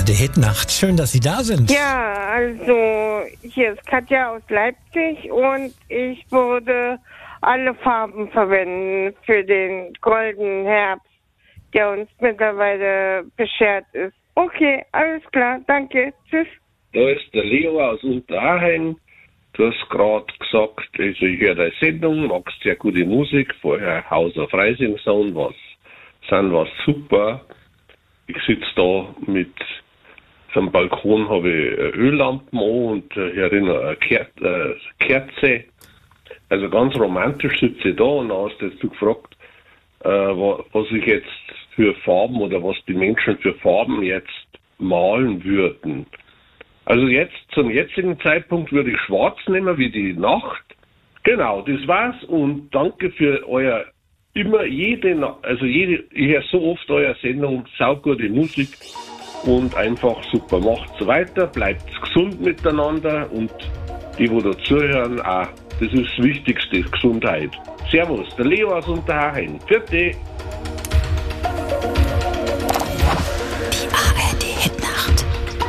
ARD Hitnacht. Schön, dass Sie da sind. Ja, also hier ist Katja aus Leipzig und ich würde alle Farben verwenden für den goldenen Herbst, der uns mittlerweile beschert ist. Okay, alles klar, danke, tschüss. Da ist der Leo aus Unterhaching. Du hast gerade gesagt, also ich höre deine Sendung, magst sehr gute Musik, vorher Haus auf Rising Sun, was super. Ich sitze da mit am Balkon, habe ich Öllampen an und hier drin eine Kerze. Also ganz romantisch sitze ich da und dann hast du jetzt gefragt, was ich jetzt für Farben oder was die Menschen für Farben jetzt malen würden. Also jetzt, zum jetzigen Zeitpunkt würde ich schwarz nehmen wie die Nacht. Genau, das war's und danke für euer ich höre so oft eure Sendung, saugute Musik und einfach super. Macht's weiter, bleibt gesund miteinander und die, wo da zuhören, auch. Das ist das Wichtigste, Gesundheit. Servus, der Leo aus Unterhaching. Vierte.